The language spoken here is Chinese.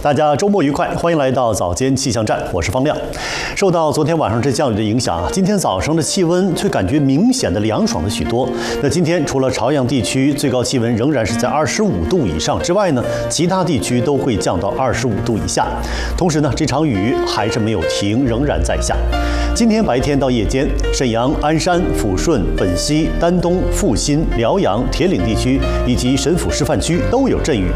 大家周末愉快，欢迎来到早间气象站，我是方亮。受到昨天晚上这降雨的影响，今天早上的气温却感觉明显的凉爽了许多。那今天除了朝阳地区最高气温仍然是在25度以上之外呢，其他地区都会降到25度以下。同时呢，这场雨还是没有停，仍然在下。今天白天到夜间，沈阳、鞍山、抚顺、本溪、丹东、阜新、辽阳、铁岭地区以及神府示范区都有阵雨，